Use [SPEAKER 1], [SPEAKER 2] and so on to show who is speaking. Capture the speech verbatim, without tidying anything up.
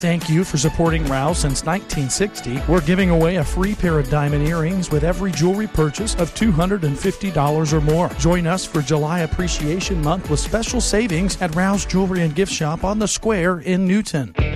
[SPEAKER 1] Thank you for supporting Rouse since nineteen sixty. We're giving away a free pair of diamond earrings with every jewelry purchase of two hundred fifty dollars or more. Join us for July Appreciation Month with special savings at Rouse Jewelry and Gift Shop on the Square in Newton.